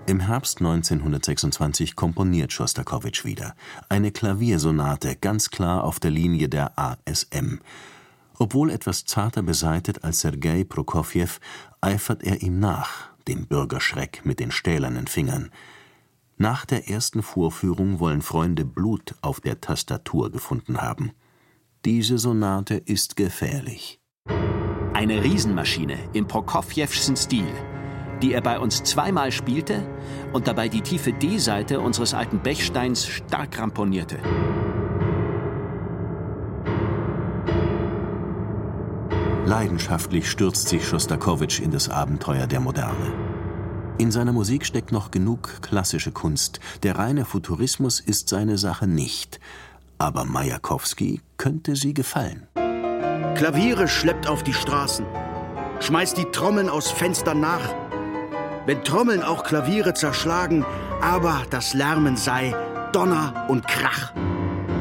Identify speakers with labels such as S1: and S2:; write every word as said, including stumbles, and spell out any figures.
S1: Im Herbst neunzehnhundertsechsundzwanzig komponiert Schostakowitsch wieder. Eine Klaviersonate, ganz klar auf der Linie der A S M. Obwohl etwas zarter beseitet als Sergei Prokofjew, eifert er ihm nach, dem Bürgerschreck mit den stählernen Fingern. Nach der ersten Vorführung wollen Freunde Blut auf der Tastatur gefunden haben. Diese Sonate ist gefährlich.
S2: Eine Riesenmaschine in Prokofjewschen Stil, die er bei uns zweimal spielte und dabei die tiefe D-Seite unseres alten Bechsteins stark ramponierte.
S1: Leidenschaftlich stürzt sich Schostakowitsch in das Abenteuer der Moderne. In seiner Musik steckt noch genug klassische Kunst. Der reine Futurismus ist seine Sache nicht. Aber Majakowski könnte sie gefallen.
S3: Klaviere schleppt auf die Straßen, schmeißt die Trommeln aus Fenstern nach. Wenn Trommeln auch Klaviere zerschlagen, aber das Lärmen sei Donner und Krach.